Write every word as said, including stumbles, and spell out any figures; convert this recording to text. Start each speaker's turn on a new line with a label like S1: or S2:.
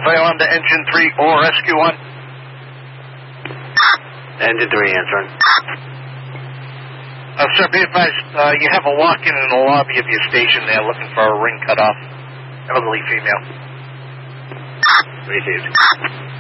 S1: fail on the engine three or rescue one.
S2: Engine three answering.
S1: Uh, sir, be advised, uh, you have a walk-in in the lobby of your station there looking for a ring cut off. Elderly female.
S2: Received.